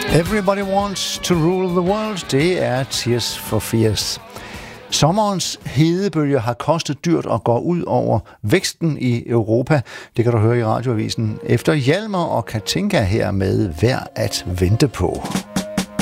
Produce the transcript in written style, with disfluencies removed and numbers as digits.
Everybody wants to rule the world. Det er Tears for Fears. Sommerens hedebølge har kostet dyrt og går ud over væksten i Europa. Det kan du høre i radioavisen efter Hjalmar og Katinka her med Værd at vente på.